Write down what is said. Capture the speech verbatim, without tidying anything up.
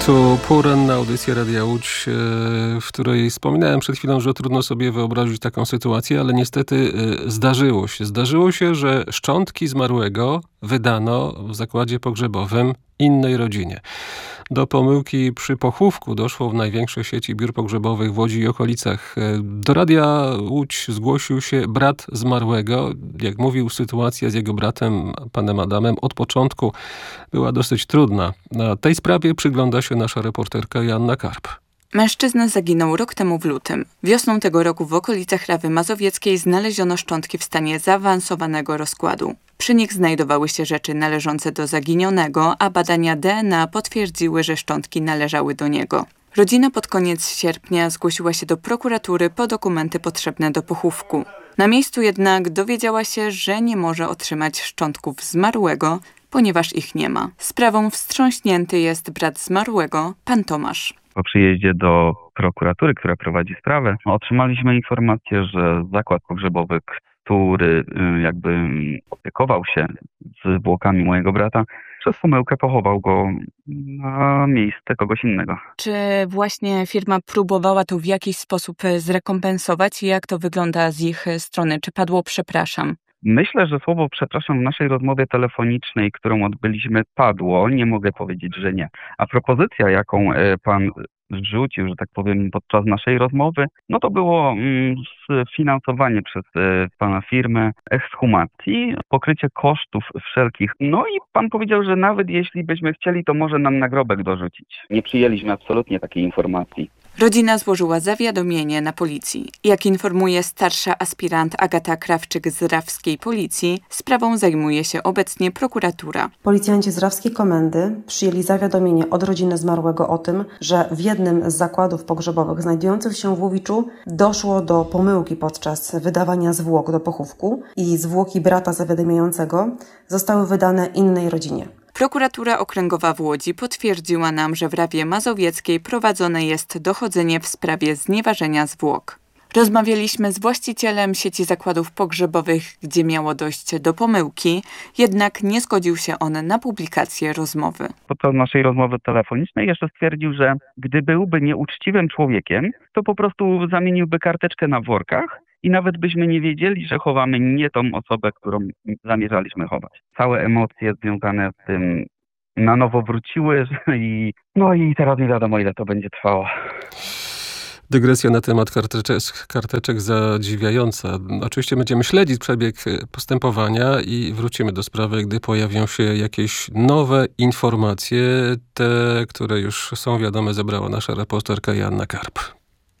To poranna audycja Radia Łódź, w której wspominałem przed chwilą, że trudno sobie wyobrazić taką sytuację, ale niestety zdarzyło się. Zdarzyło się, że szczątki zmarłego wydano w zakładzie pogrzebowym innej rodzinie. Do pomyłki przy pochówku doszło w największej sieci biur pogrzebowych w Łodzi i okolicach. Do Radia Łódź zgłosił się brat zmarłego. Jak mówił, sytuacja z jego bratem, panem Adamem, od początku była dosyć trudna. Na tej sprawie przygląda się nasza reporterka Joanna Karp. Mężczyzna zaginął rok temu w lutym. Wiosną tego roku w okolicach Rawy Mazowieckiej znaleziono szczątki w stanie zaawansowanego rozkładu. Przy nich znajdowały się rzeczy należące do zaginionego, a badania D N A potwierdziły, że szczątki należały do niego. Rodzina pod koniec sierpnia zgłosiła się do prokuratury po dokumenty potrzebne do pochówku. Na miejscu jednak dowiedziała się, że nie może otrzymać szczątków zmarłego, ponieważ ich nie ma. Sprawą wstrząśnięty jest brat zmarłego, pan Tomasz. Po przyjeździe do prokuratury, która prowadzi sprawę, otrzymaliśmy informację, że zakład pogrzebowy, który jakby opiekował się zwłokami mojego brata, przez pomyłkę pochował go na miejsce kogoś innego. Czy właśnie firma próbowała to w jakiś sposób zrekompensować? Jak to wygląda z ich strony? Czy padło przepraszam? Myślę, że słowo przepraszam w naszej rozmowie telefonicznej, którą odbyliśmy, padło. Nie mogę powiedzieć, że nie. A propozycja, jaką pan rzucił, że tak powiem, podczas naszej rozmowy, no to było mm, sfinansowanie przez e, pana firmę ekshumacji, pokrycie kosztów wszelkich. No i pan powiedział, że nawet jeśli byśmy chcieli, to może nam nagrobek dorzucić. Nie przyjęliśmy absolutnie takiej informacji. Rodzina złożyła zawiadomienie na policji. Jak informuje starsza aspirant Agata Krawczyk z rawskiej policji, sprawą zajmuje się obecnie prokuratura. Policjanci z rawskiej komendy przyjęli zawiadomienie od rodziny zmarłego o tym, że w jednym z zakładów pogrzebowych znajdujących się w Łowiczu doszło do pomyłki podczas wydawania zwłok do pochówku i zwłoki brata zawiadamiającego zostały wydane innej rodzinie. Prokuratura Okręgowa w Łodzi potwierdziła nam, że w Rawie Mazowieckiej prowadzone jest dochodzenie w sprawie znieważenia zwłok. Rozmawialiśmy z właścicielem sieci zakładów pogrzebowych, gdzie miało dojść do pomyłki, jednak nie zgodził się on na publikację rozmowy. Podczas naszej rozmowy telefonicznej jeszcze stwierdził, że gdy byłby nieuczciwym człowiekiem, to po prostu zamieniłby karteczkę na workach i nawet byśmy nie wiedzieli, że chowamy nie tą osobę, którą zamierzaliśmy chować. Całe emocje związane z tym na nowo wróciły i no i teraz nie wiadomo, ile to będzie trwało. Dygresja na temat karteczek, karteczek zadziwiająca. Oczywiście będziemy śledzić przebieg postępowania i wrócimy do sprawy, gdy pojawią się jakieś nowe informacje. Te, które już są wiadome, zebrała nasza reporterka Joanna Karp.